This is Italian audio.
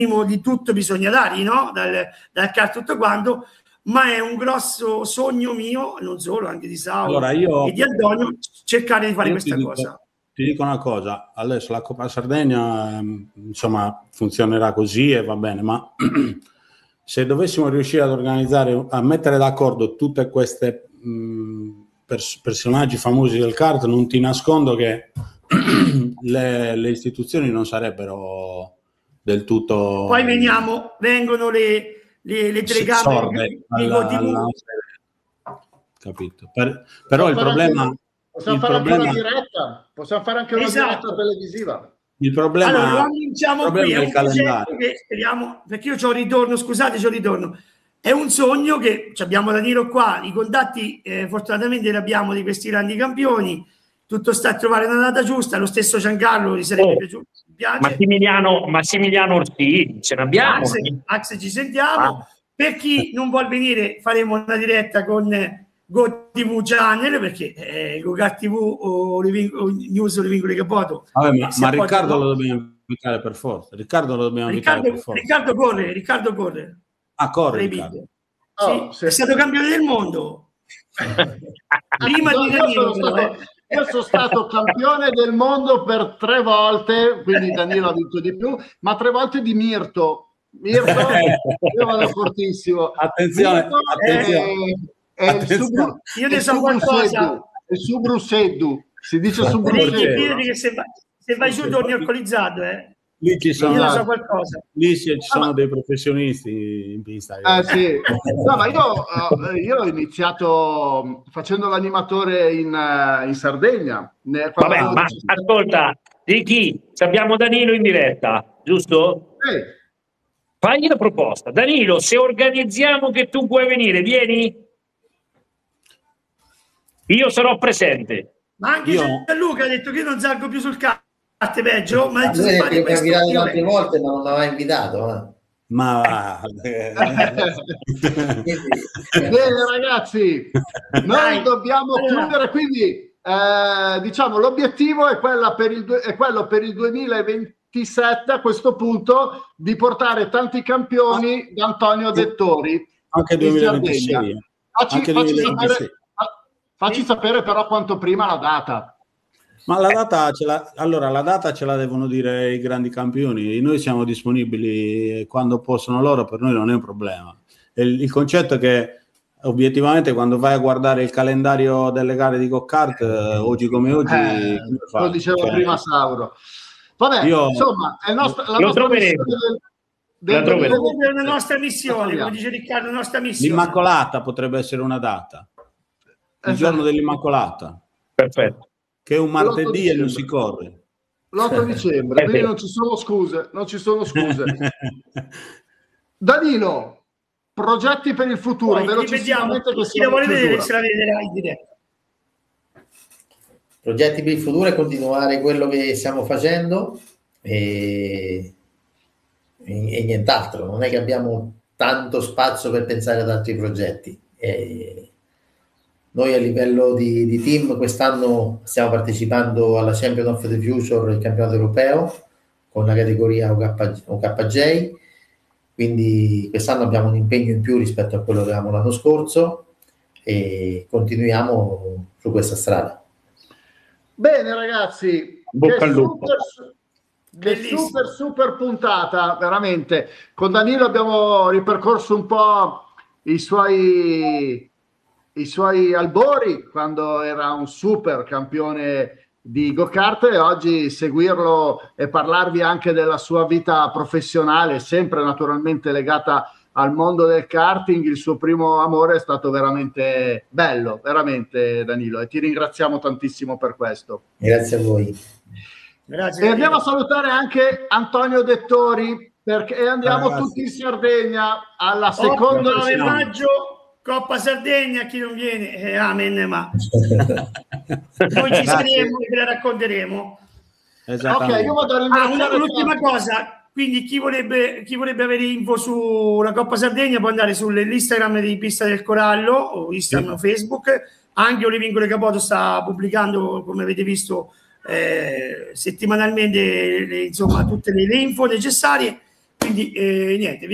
di tutto bisogna dargli, no? Dal kart tutto quanto, ma è un grosso sogno mio, non solo, anche di Saulo e di Antonio, cercare di fare questa cosa. Ti dico una cosa, adesso la Coppa Sardegna insomma funzionerà così e va bene, ma se dovessimo riuscire ad organizzare, a mettere d'accordo tutte queste personaggi famosi del kart, non ti nascondo che le istituzioni non sarebbero del tutto... Poi vengono le telecamere capito. Però il problema... Possiamo fare anche una diretta, diretta televisiva. Il problema, allora, lo annunciamo qui, è un calendario che speriamo, perché io c'ho un ritorno, scusate, c'ho un ritorno. È un sogno che abbiamo Danilo qua, i contatti fortunatamente li abbiamo di questi grandi campioni, tutto sta a trovare una data giusta, lo stesso Giancarlo gli sarebbe piaciuto, mi piace. Massimiliano Orsini, ce n'abbiamo. Axe ci sentiamo. Per chi non vuol venire faremo una diretta con GoTV Channel, perché GoKart TV o News o le vincole Capoto. Ma Riccardo lo dobbiamo invitare per forza. Riccardo corre. Ah, corre Riccardo. Sì, è stato campione del mondo. Prima di Danilo. Io sono stato campione del mondo per 3 volte, quindi Danilo ha vinto di più, ma 3 volte di Mirto. Io vado fortissimo. Attenzione. Io ne so qualcosa. È su Brusseddu, si dice su Brusseddu. Che se vai giù torni alcolizzato, Lì ci sono, io ne so qualcosa. Lì ci sono dei professionisti in pista. Sì. No, ma io ho iniziato facendo l'animatore in Sardegna. Vabbè, ma ascolta, Ricky, abbiamo Danilo in diretta, giusto? Fagli la proposta. Danilo, se organizziamo che tu puoi venire, vieni? Io sarò presente. Ma anche Luca ha detto che io non salgo più sul kart, peggio. Ma lui mi ha invitato altre volte, ma non l'aveva invitato. Ma bene ragazzi, noi dobbiamo chiudere, quindi diciamo l'obiettivo è quello per il 2027 a questo punto di portare tanti campioni da Antonio Dettori. Anche 2026. Facci sapere però quanto prima la data. Ma la data la data ce la devono dire i grandi campioni. Noi siamo disponibili quando possono loro, per noi non è un problema. Il concetto è che obiettivamente quando vai a guardare il calendario delle gare di go-kart, oggi come oggi... lo diceva prima Sauro. Vabbè, insomma, è la nostra missione, come dice Riccardo, la nostra missione. L'Immacolata potrebbe essere una data. Il giorno dell'Immacolata. Perfetto. Che è un martedì e non si corre. L'8 dicembre, quindi non ci sono scuse. Danilo, progetti per il futuro, velocissimamente, che chi la vuole vedere se la vedrà in diretta. Progetti per il futuro è continuare quello che stiamo facendo e nient'altro. Non è che abbiamo tanto spazio per pensare ad altri progetti. Noi a livello di team quest'anno stiamo partecipando alla Champion of the Future, il campionato europeo, con la categoria OKJ, quindi quest'anno abbiamo un impegno in più rispetto a quello che avevamo l'anno scorso e continuiamo su questa strada. Bene ragazzi, bocca al lupo. Super puntata, veramente. Con Danilo abbiamo ripercorso un po' i suoi albori quando era un super campione di go-kart, e oggi seguirlo e parlarvi anche della sua vita professionale, sempre naturalmente legata al mondo del karting. Il suo primo amore è stato veramente bello, veramente, Danilo, e ti ringraziamo tantissimo per questo. Grazie a voi. Grazie. E andiamo a salutare anche Antonio Dettori, perché andiamo tutti in Sardegna alla seconda 9 maggio Coppa Sardegna. Chi non viene amen, ma noi ci saremo e ve la racconteremo. Ok, io vado a ringraziare l'ultima cosa, quindi chi vorrebbe avere info sulla Coppa Sardegna può andare sull'Instagram di Pista del Corallo o Instagram o Facebook. Anche Ole Vincole Capoto sta pubblicando, come avete visto, settimanalmente insomma tutte le info necessarie. Quindi niente,